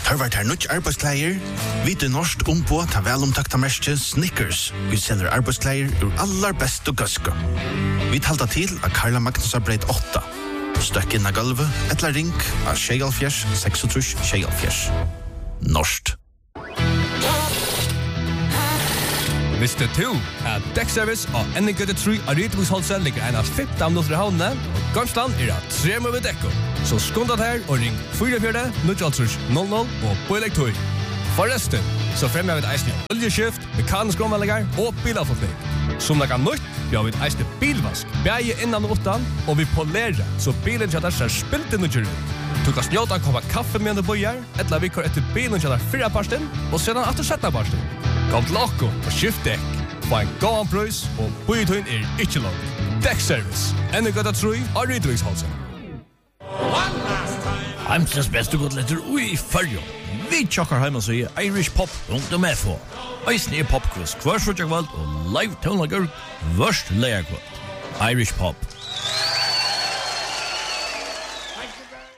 Tørvart her nødt arbeidsklæger, vite norsk ombå ta velomtakta merke Snickers. Vi selger arbeidsklæger ur allar best og gøske. Vi talta til av Karla Magnusar breit 8. Støkk inn av gulvet, etla ring av 26-36-36. Norskt. Visste du at dekkservice og Ennegøtte 3 av Rytebruksholset ligger en av 15 minutter i havnene, og Gamsland av 3 med dekker. Så skundat her og ring 44-000 og pålegg 2. Forresten, så fremmer vi et eisne oljeskift, mekanisk omvallinger og bilavforfling. Som lager nytt, vi har et eisne bilvask, bæge innan og utan, og vi polerer, så bilen kjadar ser spilt inn og kjør ut. Du kan snjåta en kopp kaffe med en bøyer, etla vi kår etter bilen kjadar 4 parsten, og sedan etter 17 parsten. Kom til okko og skift dekk. Få en gåan prøys, og bøytøyen ikke langt. Dekkservice. Ennegøtta 3 av Rytebruksholset. Heimsens beste godletter ui fyrjo. Vi tjokkar heim og sier Irish Pop rundt og med få. Eisne popquiz, kvarsfrutjakvald og live tonlager, vørst leierkvald. Irish Pop.